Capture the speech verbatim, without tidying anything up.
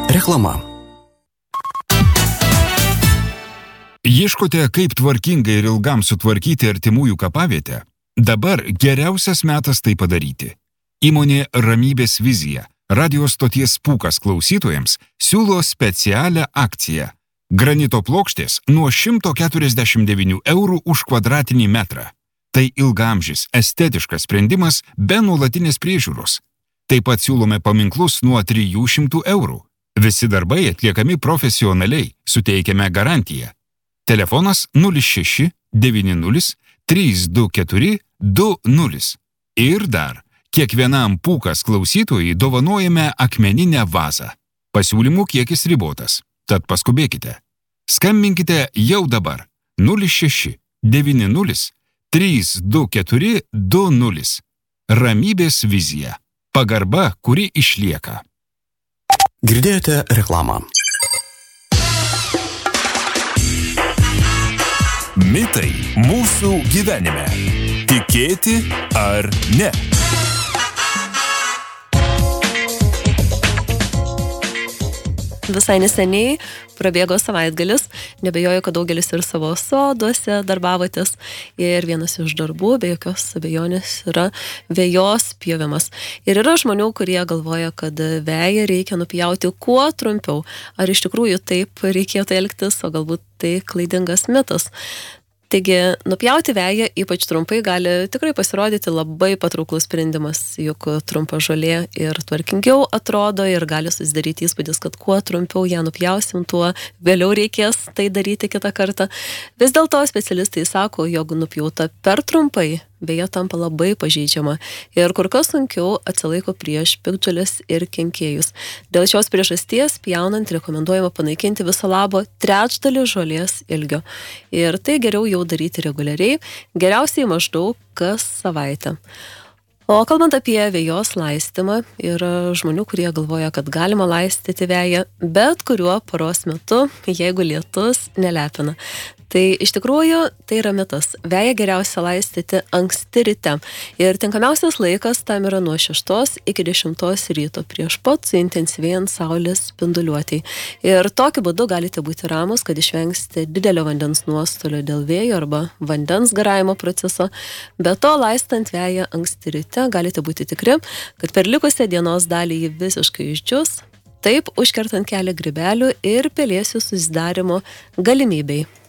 Reklama. Ieškote, kaip tvarkingai ir ilgam sutvarkyti artimųjų kapavietę? Dabar geriausias metas tai padaryti. Įmonė Ramybės vizija, radio stoties Pūkas klausytojams, siūlo specialią akciją. Granito plokštės nuo šimto keturiasdešimt devynių eurų už kvadratinį metrą. Tai ilgaamžis, estetiškas sprendimas be nuolatinės priežiūros. Taip pat siūlome paminklus nuo trijų šimtų eurų. Visi darbai atliekami profesionaliai, suteikiame garantiją. Telefonas nulis šeši devyni nulis trys du keturi du nulis. Ir dar, kiekvienam Pūkas klausytojui dovanojame akmeninę vazą. Pasiūlymų kiekis ribotas, tad paskubėkite. Skambinkite jau dabar nulis šeši devyni nulis trys du keturi du nulis. Ramybės vizija. Pagarba, kuri išlieka. Girdėjote reklamą. Mitai mūsų gyvenime. Tikėti ar ne? Visai neseniai prabėgo savaitgalis, nebejoju, kad daugelis ir savo soduose darbavotės ir vienas iš darbų, be jokios abejonės, yra vejos pjovimas. Ir yra žmonių, kurie galvoja, kad veją reikia nupjauti kuo trumpiau. Ar iš tikrųjų taip reikėtų elgtis, o galbūt tai klaidingas mitas. Taigi, nupjauti veją ypač trumpai gali tikrai pasirodyti labai patrauklus sprendimas, juk trumpa žolė ir tvarkingiau atrodo ir gali susidaryti įspūdis, kad kuo trumpiau ją nupjausim, tuo vėliau reikės tai daryti kitą kartą. Vis dėlto specialistai sako, jog nupjauta per trumpai veja tampa labai pažeidžiama ir kur kas sunkiau atsilaiko prieš piktžoles ir kenkėjus. Dėl šios priežasties pjaunant rekomenduojama panaikinti viso labo trečdalį žolės ilgio. Ir tai geriau jau daryti reguliariai, geriausiai maždaug kas savaitę. O kalbant apie vejos laistymą, yra žmonių, kurie galvoja, kad galima laistyti veją bet kuriuo paros metu, jeigu lietus nelepina. Tai iš tikrųjų tai yra mitas. Veją geriausia laistyti anksti ryte. Ir tinkamiausias laikas tam yra nuo šeštos iki dešimtos ryto prieš pat suintensyvėjant saulės spinduliuotei. Ir tokiu būdu galite būti ramus, kad išvengsite didelio vandens nuostolio dėl vėjo arba vandens garavimo proceso. Be to, laistant veją anksti ryte, galite būti tikri, kad per likusią dienos dalį ji visiškai išdžius, taip užkertant kelią grybelių ir pelėsių susidarimo galimybei.